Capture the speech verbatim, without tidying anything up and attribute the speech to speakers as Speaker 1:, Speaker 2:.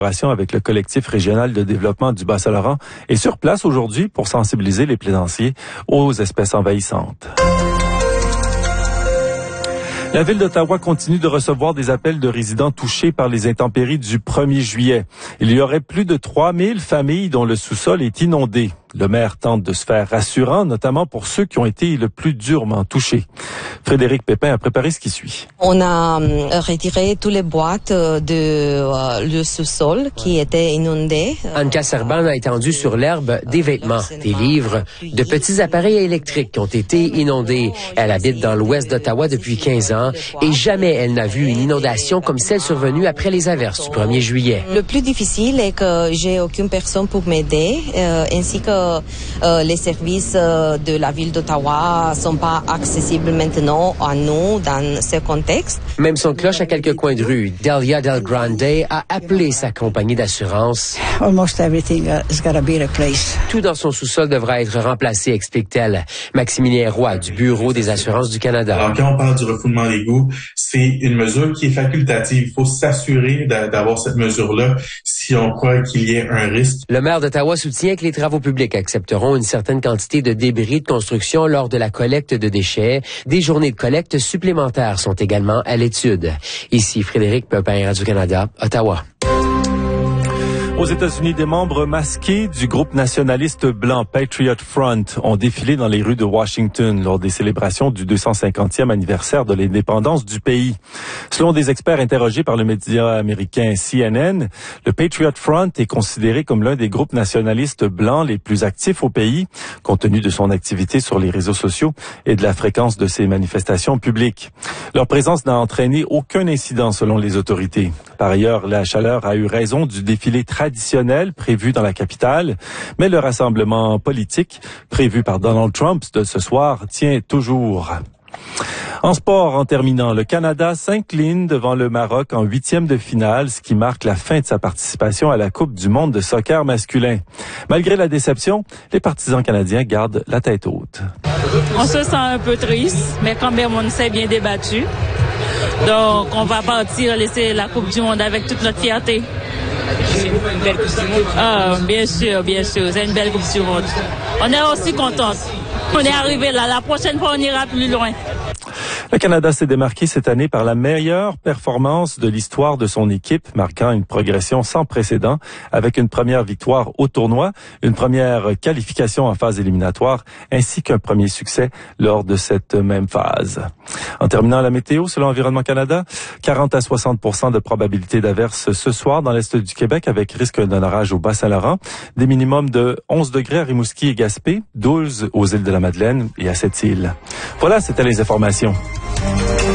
Speaker 1: avec le collectif régional de développement du Bas-Saint-Laurent est sur place aujourd'hui pour sensibiliser les plaisanciers aux espèces envahissantes. La Ville d'Ottawa continue de recevoir des appels de résidents touchés par les intempéries du premier juillet. Il y aurait plus de trois mille familles dont le sous-sol est inondé. Le maire tente de se faire rassurant, notamment pour ceux qui ont été le plus durement touchés. Frédéric Pépin a préparé ce qui suit.
Speaker 2: On a retiré toutes les boîtes de euh, le sous-sol qui étaient inondées.
Speaker 3: Anka Serban a étendu sur l'herbe des vêtements, des livres, de petits appareils électriques qui ont été inondés. Elle habite dans l'ouest d'Ottawa depuis quinze ans et jamais elle n'a vu une inondation comme celle survenue après les averses du premier juillet.
Speaker 2: Le plus difficile est que j'ai aucune personne pour m'aider, euh, ainsi que Euh, les services euh, de la Ville d'Ottawa sont pas accessibles maintenant à nous dans ce contexte.
Speaker 3: Même son cloche à quelques coins de rue, Delia Del Grande a appelé sa compagnie d'assurance.
Speaker 4: Almost everything has got to be replaced.
Speaker 3: Tout dans son sous-sol devra être remplacé, explique-t-elle. Maximilien Roy du Bureau des assurances du Canada.
Speaker 5: Alors, quand on parle du refoulement d'égouts, c'est une mesure qui est facultative. Il faut s'assurer d'avoir cette mesure-là si on croit qu'il y ait un risque.
Speaker 3: Le maire d'Ottawa soutient que les travaux publics accepteront une certaine quantité de débris de construction lors de la collecte de déchets. Des journées de collecte supplémentaires sont également à l'étude. Ici Frédéric Pépin, Radio-Canada, Ottawa.
Speaker 1: Aux États-Unis, des membres masqués du groupe nationaliste blanc Patriot Front ont défilé dans les rues de Washington lors des célébrations du deux cent cinquantième anniversaire de l'indépendance du pays. Selon des experts interrogés par le média américain C N N, le Patriot Front est considéré comme l'un des groupes nationalistes blancs les plus actifs au pays, compte tenu de son activité sur les réseaux sociaux et de la fréquence de ses manifestations publiques. Leur présence n'a entraîné aucun incident selon les autorités. Par ailleurs, la chaleur a eu raison du défilé traditionnel prévu dans la capitale, mais le rassemblement politique prévu par Donald Trump de ce soir tient toujours. En sport, en terminant, le Canada s'incline devant le Maroc en huitième de finale, ce qui marque la fin de sa participation à la Coupe du monde de soccer masculin. Malgré la déception, les partisans canadiens gardent la tête haute.
Speaker 6: On se sent un peu triste, mais quand même on s'est bien débattu. Donc on va partir laisser la Coupe du monde avec toute notre fierté.
Speaker 7: C'est une belle Coupe du monde.
Speaker 6: Ah, bien sûr, bien sûr, c'est une belle Coupe du monde. On est aussi contents. On est arrivé là. La prochaine fois, on ira plus loin.
Speaker 1: Le Canada s'est démarqué cette année par la meilleure performance de l'histoire de son équipe, marquant une progression sans précédent avec une première victoire au tournoi, une première qualification en phase éliminatoire, ainsi qu'un premier succès lors de cette même phase. En terminant la météo, selon Environnement Canada, quarante à soixante pour cent de probabilité d'averse ce soir dans l'est du Québec avec risque d'un orage au Bas-Saint-Laurent, des minimums de onze degrés à Rimouski et Gaspé, douze aux îles de la Madeleine et à Sept-Îles. Voilà, c'était les informations.